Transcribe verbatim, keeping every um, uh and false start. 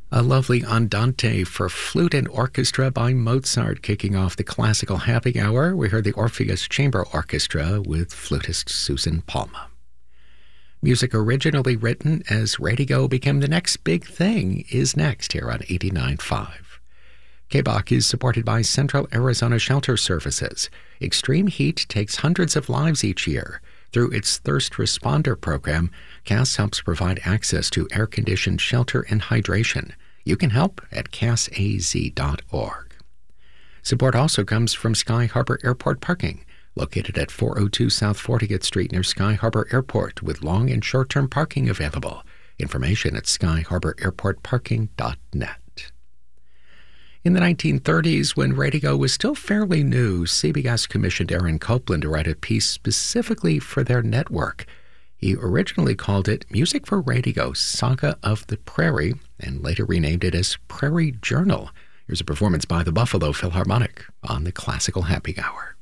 A lovely andante for flute and orchestra by Mozart kicking off the classical happy hour. We heard the Orpheus Chamber Orchestra with flutist Susan Palma. Music originally written as radio became the next big thing is next here on eighty-nine point five. K B O C is supported by Central Arizona Shelter Services. Extreme heat takes hundreds of lives each year. Through its Thirst Responder program, C A S helps provide access to air-conditioned shelter and hydration. You can help at cas a z dot org. Support also comes from Sky Harbor Airport Parking, located at four oh two South fortieth Street near Sky Harbor Airport, with long and short-term parking available. Information at sky harbor airport parking dot net. In the nineteen thirties, when radio was still fairly new, C B S commissioned Aaron Copland to write a piece specifically for their network. He originally called it Music for Radio, Saga of the Prairie, and later renamed it as Prairie Journal. Here's a performance by the Buffalo Philharmonic on the Classical Happy Hour.